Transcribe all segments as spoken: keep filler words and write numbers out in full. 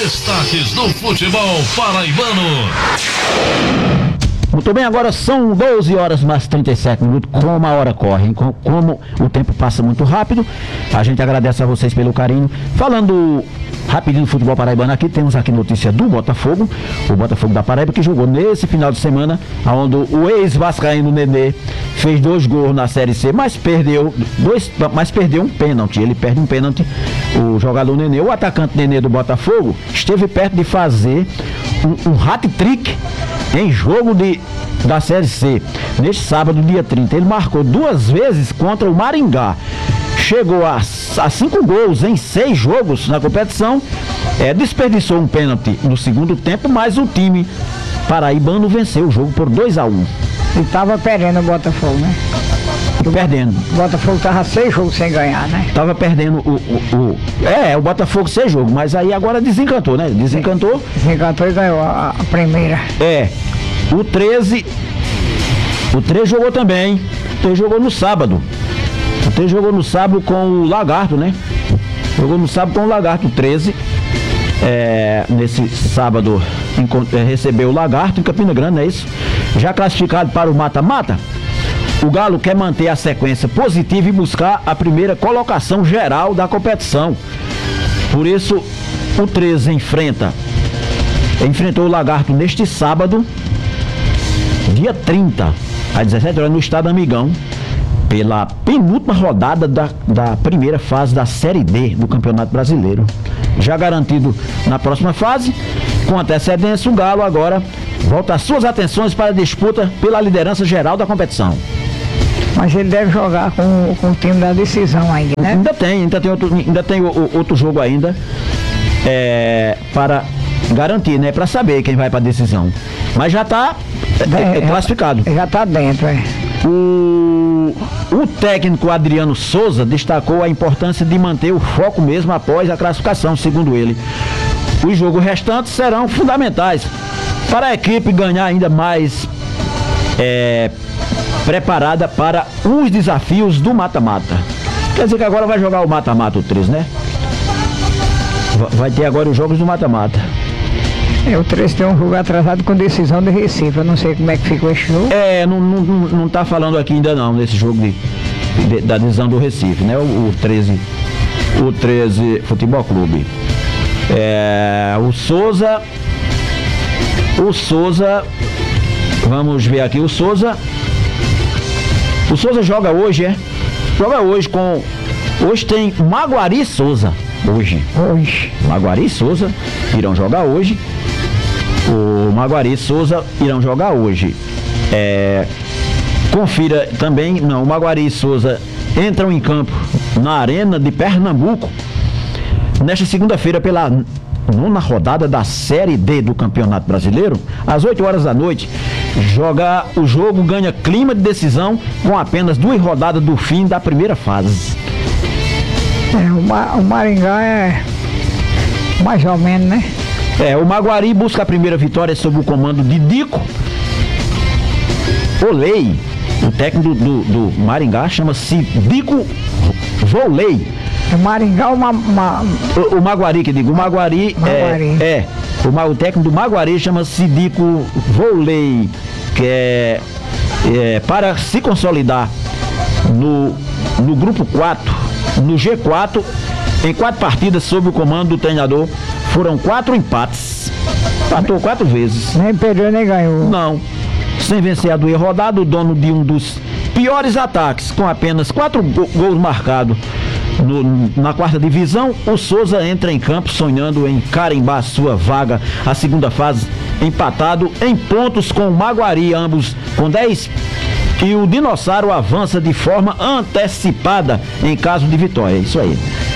Destaques do futebol paraibano. Muito bem, agora são doze horas mais trinta e sete minutos. Como a hora corre, hein? Como o tempo passa muito rápido. A gente agradece a vocês pelo carinho. Falando rapidinho do futebol paraibano aqui, temos aqui notícia do Botafogo. O Botafogo da Paraíba, que jogou nesse final de semana, onde o ex-vascaíno Nenê fez dois gols na Série C, mas perdeu dois, mas perdeu um pênalti. Ele perde um pênalti. O jogador Nenê, o atacante Nenê do Botafogo, esteve perto de fazer um, um hat-trick em jogo de, da Série C, neste sábado, dia trinta. Ele marcou duas vezes contra o Maringá. Chegou a, a cinco gols em seis jogos na competição. É, desperdiçou um pênalti no segundo tempo, mas o time paraibano venceu o jogo por dois a um. E tava perdendo o Botafogo, né? Perdendo. O Botafogo tava seis jogos sem ganhar, né? Tava perdendo o, o, o... É, o Botafogo seis jogos, mas aí agora desencantou, né? Desencantou. Desencantou e ganhou a, a primeira. É. O treze. O treze jogou também. O treze jogou no sábado. O treze jogou no sábado com o Lagarto, né? Jogou no sábado com o Lagarto, o treze. É, nesse sábado recebeu o Lagarto em Campina Grande, não é isso? Já classificado para o mata-mata. O Galo quer manter a sequência positiva e buscar a primeira colocação geral da competição. Por isso, o treze enfrenta, enfrentou o Lagarto neste sábado, dia trinta, às dezessete horas, no Estado Amigão, pela penúltima rodada da, da primeira fase da Série D do Campeonato Brasileiro. Já garantido na próxima fase, com antecedência, o Galo agora volta as suas atenções para a disputa pela liderança geral da competição. Mas ele deve jogar com, com o time da decisão ainda, né? Ainda tem, ainda tem outro, ainda tem o, o, outro jogo ainda, é, para garantir, né? Para saber quem vai para a decisão. Mas já está é, é, classificado. Já está dentro, é. O, o técnico Adriano Souza destacou a importância de manter o foco mesmo após a classificação, segundo ele. Os jogos restantes serão fundamentais para a equipe ganhar ainda mais é, preparada para os desafios do mata-mata. Quer dizer que agora vai jogar o mata-mata o três, né? Vai ter agora os jogos do mata-mata. É, o três tem um jogo atrasado com decisão de Recife. Eu não sei como é que ficou esse jogo. É, não, não, não tá falando aqui ainda não, nesse jogo de, de, da decisão do Recife, né? O, o treze, o treze Futebol Clube. É, o Souza, o Souza, vamos ver aqui, o Souza, o Souza joga hoje, é? Joga hoje com, hoje tem Maguari e Souza, hoje. Hoje. Maguari e Souza irão jogar hoje. O Maguari e Souza irão jogar hoje. É, confira também, não, o Maguari e Souza entram em campo na Arena de Pernambuco nesta segunda-feira pela nona rodada da Série D do Campeonato Brasileiro, às oito horas da noite. Joga o jogo, ganha clima de decisão com apenas duas rodadas do fim da primeira fase. É, o, Ma, o Maringá é mais ou menos, né? É, o Maguari busca a primeira vitória sob o comando de Dico Volei. O técnico do, do, do Maringá chama-se Dico Volei. O Maringá, uma, uma... O, o Maguari, que digo, o Maguari, Maguari. é, é o, o técnico do Maguari chama-se Dico Volei, que é, é para se consolidar no, no grupo quatro, no G quatro, em quatro partidas sob o comando do treinador, foram quatro empates. Empatou quatro vezes. Nem perdeu, nem ganhou. Não. Sem vencer a duas rodadas, o dono de um dos piores ataques, com apenas quatro go- gols marcados no, na quarta divisão, o Souza entra em campo sonhando em carimbar sua vaga à segunda fase, empatado em pontos com o Maguari, ambos com dez. E o Dinossauro avança de forma antecipada em caso de vitória. É isso aí.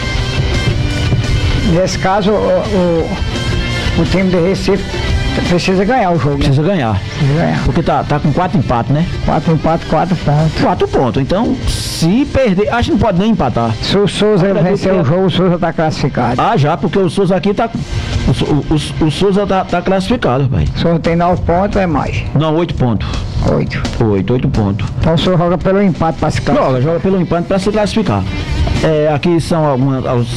Nesse caso, o, o, o time de Recife precisa ganhar o jogo. Precisa né? ganhar. Precisa ganhar. Porque tá, tá com quatro empates, né? Quatro empates, quatro pontos. Quatro pontos. Então, se perder, acho que não pode nem empatar. Se o Souza vencer que... o jogo, o Souza tá classificado. Ah, já, porque o Souza aqui tá. O, o, o Souza tá, tá classificado, pai. O Souza tem nove pontos, é mais. Não, oito pontos. Oito. Oito, oito pontos. Então o Souza joga pelo empate para se classificar. Joga, joga pelo empate para se classificar. É, aqui são algumas. Os,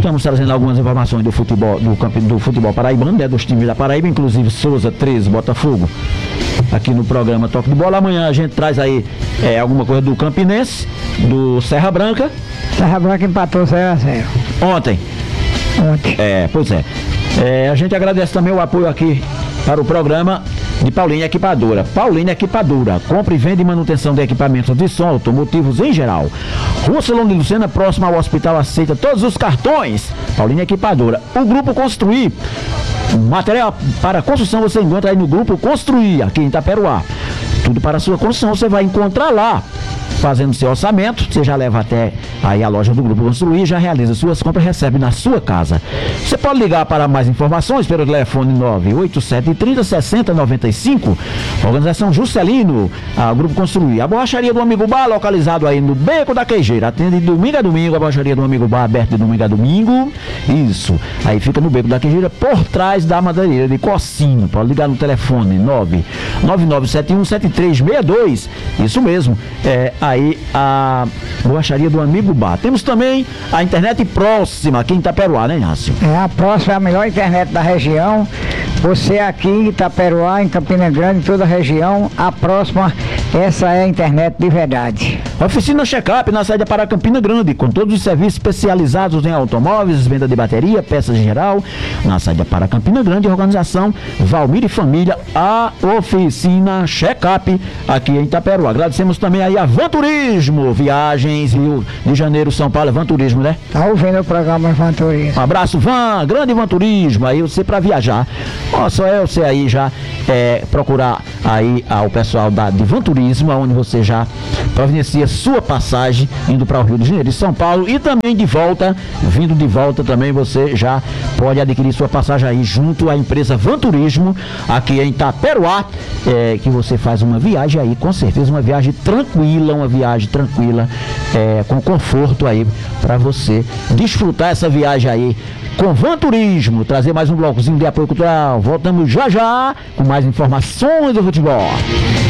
Estamos trazendo algumas informações do futebol, do, campe, do futebol paraibano, né, dos times da Paraíba, inclusive Souza, treze, Botafogo, aqui no programa Toque de Bola. Amanhã a gente traz aí é, alguma coisa do Campinense, do Serra Branca. Serra Branca empatou zero a zero. Ontem. Ontem. É, pois é. é. A gente agradece também o apoio aqui para o programa de Paulinha Equipadora. Paulinha Equipadora, compra e vende manutenção de equipamentos de som, automotivos em geral. Rua Solano de Lucena, próximo ao hospital, aceita todos os cartões. Paulinha Equipadora. O Grupo Construir, material para construção você encontra aí no Grupo Construir, aqui em Itaperuá. Tudo para a sua construção você vai encontrar lá. Fazendo seu orçamento, você já leva até aí a loja do Grupo Construir, já realiza suas compras e recebe na sua casa. Você pode ligar para mais informações pelo telefone nove oito sete três zero, seis zero nove cinco. Organização Juscelino, a Grupo Construir. A borracharia do Amigo Bar, localizado aí no Beco da Queijeira. Atende de domingo a domingo, a borracharia do Amigo Bar aberta de domingo a domingo. Isso. Aí fica no Beco da Queijeira, por trás da madeireira de Cocinho. Pode ligar no telefone nove nove nove sete um sete três seis dois. Isso mesmo. É aí a borracharia do Amigo Bar. Temos também a internet próxima aqui em Itaperuá, né, Inácio? É, a próxima é a melhor internet da região. Você aqui em Itaperuá, em Campina Grande, em toda a região, a próxima, essa é a internet de verdade. Oficina Checkup na saída para Campina Grande, com todos os serviços especializados em automóveis, venda de bateria, peças em geral, na saída para Campina Grande, organização Valmir e Família, a Oficina Checkup aqui em Itaperuá. Agradecemos também aí a Van Turismo, viagens Rio de Janeiro, São Paulo, Van Turismo, né? Tá ouvindo o programa Van Turismo. Um abraço, Van, grande Van Turismo, aí você para viajar. Ó, só é você aí já é, procurar aí ao pessoal da de Van Turismo, onde você já providencia sua passagem indo para o Rio de Janeiro e São Paulo, e também de volta, vindo de volta também você já pode adquirir sua passagem aí junto à empresa Van Turismo, aqui em Itaperuá, é, que você faz uma viagem aí, com certeza uma viagem tranquila, uma viagem tranquila, é, com conforto aí para você desfrutar essa viagem aí com Van Turismo. Trazer mais um blocozinho de apoio cultural. Voltamos já já com mais informações do futebol.